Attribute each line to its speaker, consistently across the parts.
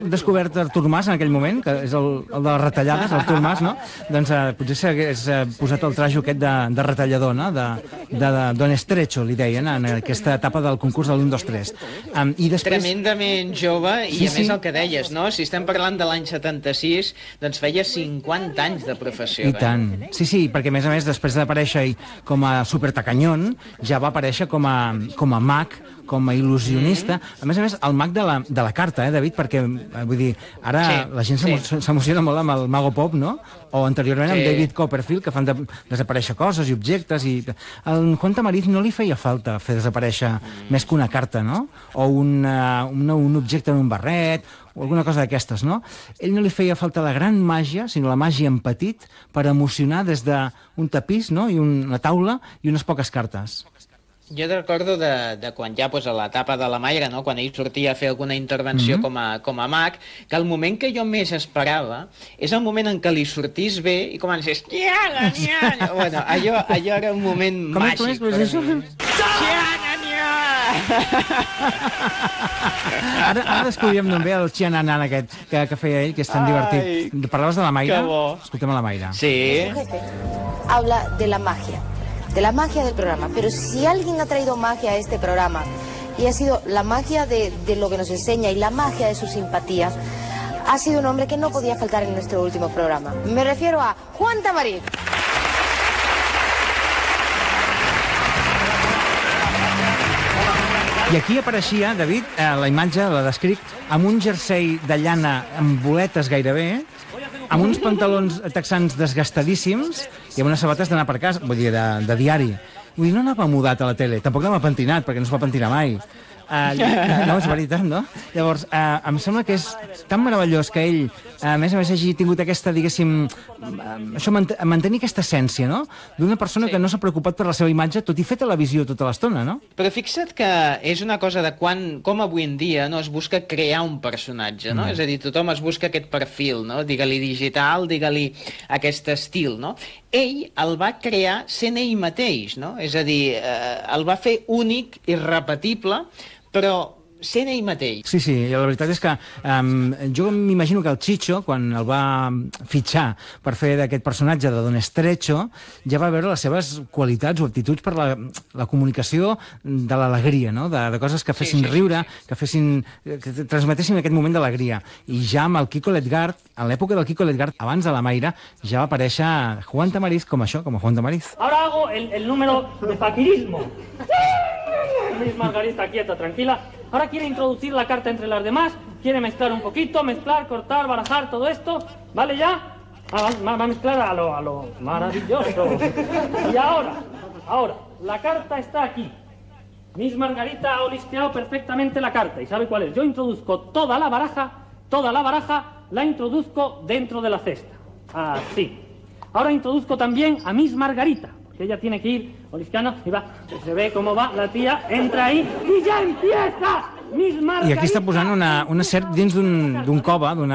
Speaker 1: descobert Artur Mas en aquell moment, que és el de les retallades, Artur Mas, no? Doncs potser s'hagués posat el trajo aquest de retallador, no? De Don Estrecho, li deien, en aquesta etapa del concurs de l'1, 2, 3. I després...
Speaker 2: Tremendament jove, i a més el que deies, no? Si estem parlant de l'any 76, doncs feia 50 anys de professió.
Speaker 1: I tant. Sí, perquè a més, després d'aparèixer com a supertacanyón, ja va aparèixer com a mag, com a il·lusionista. A més, el mag de la carta, David, perquè, vull dir, ara la gent s'emociona molt amb el Mago Pop, no? O anteriorment amb David Copperfield, que fan desaparèixer coses i objectes. Al Juan Tamariz no li feia falta fer desaparèixer més que una carta, no? O un objecte en un barret, o alguna cosa d'aquestes, no? Ell no li feia falta la gran màgia, sinó la màgia en petit, per emocionar des d'un tapís, no? I una taula i unes poques cartes.
Speaker 2: Jo recordo de quan ja a l'etapa de la Mayra, no? Quan ell sortia a fer alguna intervenció com a mag, que el moment que jo més esperava és el moment en què li sortís bé i comencés... Bueno, allò era un moment màgic per mi.
Speaker 1: Ara descobríem també el xiananan aquest que feia ell, que és tan divertit. Parlaves de la Mayra?
Speaker 2: Que bo.
Speaker 1: Escoltem a la Mayra.
Speaker 2: Sí.
Speaker 3: Habla de la magia del programa, pero si alguien ha traído magia a este programa y ha sido la magia de lo que nos enseña y la magia de su simpatía, ha sido un hombre que no podía faltar en nuestro último programa. Me refiero a Juan Tamariz.
Speaker 1: I aquí apareixia, David, la imatge, la descric, amb un jersei de llana amb boletes gairebé, amb uns pantalons texans desgastadíssims i amb unes sabates d'anar per casa, vull dir, de diari. Vull dir, no anava mudat a la tele, tampoc anava pentinat, perquè no es va pentinar mai. No, és veritat, no? Llavors, em sembla que és tan meravellós que ell, a més, hagi tingut aquesta, diguéssim, mantenir aquesta essència, no? D'una persona que no s'ha preocupat per la seva imatge, tot i fer televisió tota l'estona, no?
Speaker 2: Però fixa't que és una cosa de com avui en dia no es busca crear un personatge, no? És a dir, tothom es busca aquest perfil, no? Digue-li digital, digue-li aquest estil, no? Ell el va crear sent ell mateix, no? És a dir, el va fer únic, irrepetible, però sent ell mateix.
Speaker 1: Sí, la veritat és que jo m'imagino que el Chicho, quan el va fitxar per fer d'aquest personatge de Don Estrecho, ja va veure les seves qualitats o aptituds per la comunicació de l'alegria, no? De coses que fessin riure, que transmetessin aquest moment d'alegria. I ja amb el Kiko Letgard, en l'època del Kiko Letgard, abans de la Mayra, ja va aparèixer Juan Tamariz com això, com a Juan Tamariz.
Speaker 4: Ahora hago el número de faquirismo. Miss Margarita, quieta, tranquila. Ahora quiere introducir la carta entre las demás, quiere mezclar un poquito, mezclar, cortar, barajar, todo esto. ¿Vale ya? Va a mezclar a lo maravilloso. Y ahora, la carta está aquí. Miss Margarita ha olisqueado perfectamente la carta. ¿Y sabe cuál es? Yo introduzco toda la baraja la introduzco dentro de la cesta. Así. Ahora introduzco también a Miss Margarita. Que ella tiene que ir oliscando y va, se ve cómo va la tía, entra ahí y ya empieza Miss Margarita.
Speaker 1: I aquí està posant una serp dins d'un cova, d'un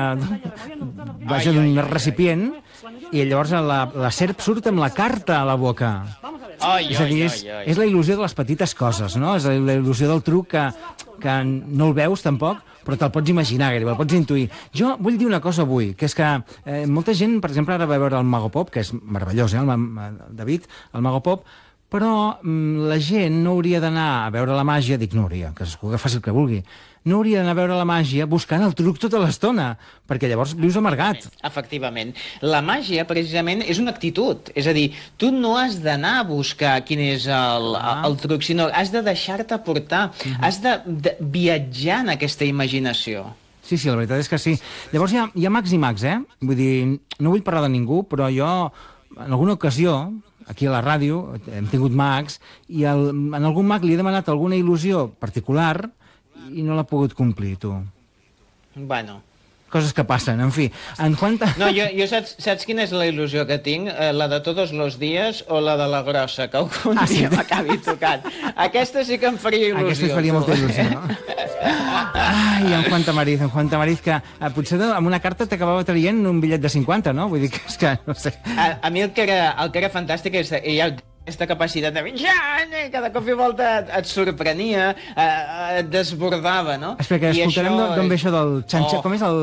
Speaker 1: recipient, i llavors la serp surt amb la carta a la boca. És a dir, és la il·lusió de les petites coses, no? És la il·lusió del truc que no el veus tampoc, però te'l pots imaginar gairebé, el pots intuir. Jo vull dir una cosa avui, que és que molta gent, per exemple, ara va veure el Mago Pop, que és meravellós, David, el Mago Pop, però la gent no hauria d'anar a veure la màgia, dic no hauria, que faci el que vulgui, no hauria d'anar a veure la màgia buscant el truc tota l'estona, perquè llavors vius amargat.
Speaker 2: Efectivament. La màgia, precisament, és una actitud. És a dir, tu no has d'anar a buscar quin és el truc, sinó has de deixar-te portar, has de viatjar en aquesta imaginació.
Speaker 1: Sí, la veritat és que sí. Llavors hi ha mags i mags, Vull dir, no vull parlar de ningú, però jo, en alguna ocasió, aquí a la ràdio, hem tingut mags, i en algun mag li he demanat alguna il·lusió particular i no l'ha pogut complir, tu.
Speaker 2: Bueno.
Speaker 1: Coses que passen, en fi.
Speaker 2: No, jo saps quina és la il·lusió que tinc? La de tots els dies o la de la grossa, que algun dia m'acabi tocant. Aquesta sí que em faria il·lusió.
Speaker 1: Aquesta faria molta il·lusió, no? Ai, en Juan Tamariz, que potser amb una carta t'acabava traient un bitllet de 50, no? Vull dir que és que, no sé...
Speaker 2: A mi el que era fantàstic és aquesta capacitat de... Cada cop i volta et sorprenia, et desbordava, no?
Speaker 1: Espera, que escoltarem d'on ve això del xanxa... Com és el...